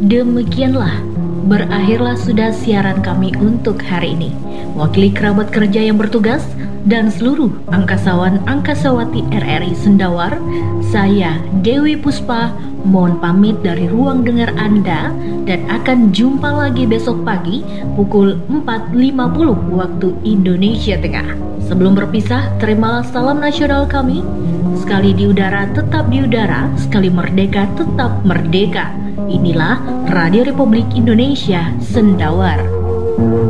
Demikianlah, berakhirlah sudah siaran kami untuk hari ini. Wakili kerabat kerja yang bertugas dan seluruh angkasawan-angkasawati RRI Sendawar, saya Dewi Puspa mohon pamit dari ruang dengar Anda dan akan jumpa lagi besok pagi pukul 4.50 waktu Indonesia Tengah. Sebelum berpisah, terimalah salam nasional kami. Sekali di udara tetap di udara, sekali merdeka tetap merdeka. Inilah Radio Republik Indonesia Sendawar.